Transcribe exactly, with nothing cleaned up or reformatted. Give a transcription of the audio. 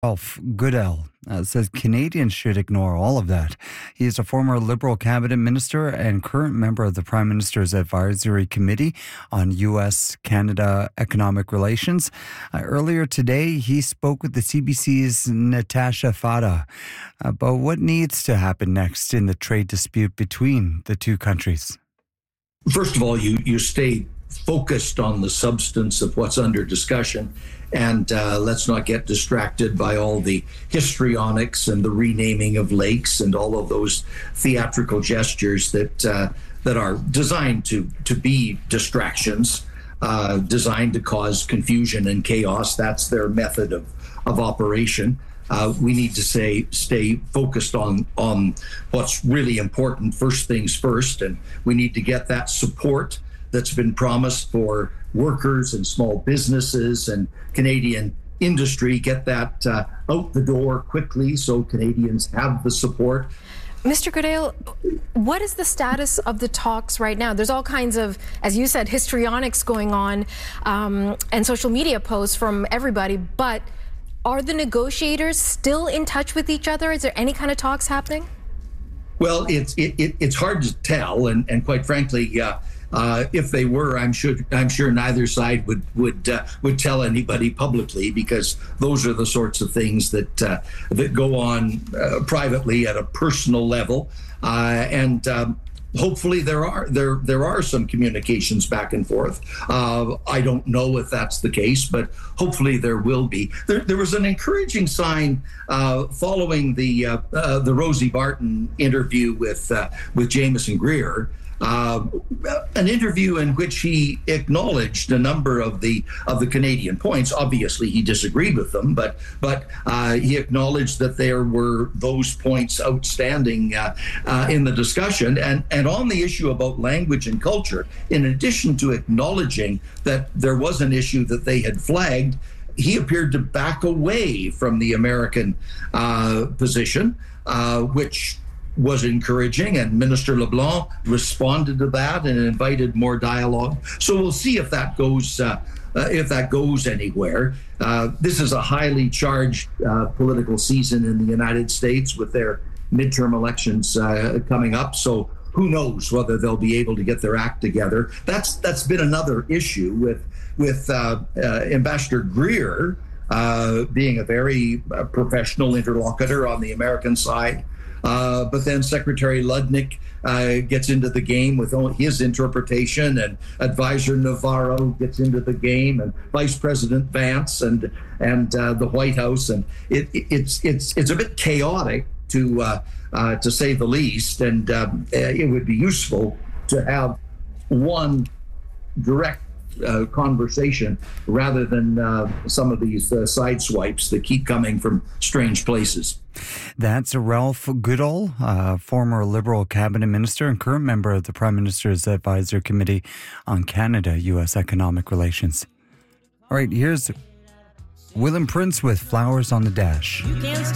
Ralph Goodell uh, says Canadians should ignore all of that. He is a former Liberal cabinet minister and current member of the Prime Minister's Advisory Committee on U S Canada economic relations. Uh, earlier today, he spoke with the C B C's Natasha Fada about what needs to happen next in the trade dispute between the two countries. First of all, you, you stay focused on the substance of what's under discussion. And uh, let's not get distracted by all the histrionics and the renaming of lakes and all of those theatrical gestures that uh, that are designed to to be distractions, uh, designed to cause confusion and chaos. That's their method of of operation. Uh, we need to say stay focused on on what's really important. First things first, and we need to get that support that's been promised for workers and small businesses and Canadian industry, get that uh, out the door quickly so Canadians have the support. Mister Goodale, what is the status of the talks right now? There's all kinds of, as you said, histrionics going on um, and social media posts from everybody, but are the negotiators still in touch with each other? Is there any kind of talks happening? Well, it's it, it, it's hard to tell, and, and quite frankly, uh, Uh, if they were, I'm sure I'm sure neither side would would uh, would tell anybody publicly, because those are the sorts of things that uh, that go on uh, privately at a personal level, uh, and um, hopefully there are there there are some communications back and forth. Uh, I don't know if that's the case, but hopefully there will be. There, there was an encouraging sign uh, following the uh, uh, the Rosie Barton interview with uh, with Jameson Greer. Uh, an interview in which he acknowledged a number of the of the Canadian points. Obviously, he disagreed with them, but but uh, he acknowledged that there were those points outstanding uh, uh, in the discussion. And and on the issue about language and culture, in addition to acknowledging that there was an issue that they had flagged, he appeared to back away from the American uh, position, uh, which was encouraging, and Minister LeBlanc responded to that and invited more dialogue. So we'll see if that goes uh, uh, if that goes anywhere. Uh, this is a highly charged uh, political season in the United States with their midterm elections uh, coming up. So who knows whether they'll be able to get their act together. That's that's been another issue with with uh, uh, Ambassador Greer uh, being a very uh, professional interlocutor on the American side. Uh, but then Secretary Ludnick uh, gets into the game with his interpretation, and Advisor Navarro gets into the game, and Vice President Vance and and uh, the White House, and it, it, it's it's it's a bit chaotic to uh, uh, to say the least. And um, it would be useful to have one direct Uh, conversation rather than uh, some of these uh, side swipes that keep coming from strange places. That's Ralph Goodale, uh, former Liberal cabinet minister and current member of the Prime Minister's Advisory Committee on Canada U S economic relations. All right, here's Will and Prince with Flowers on the Dash.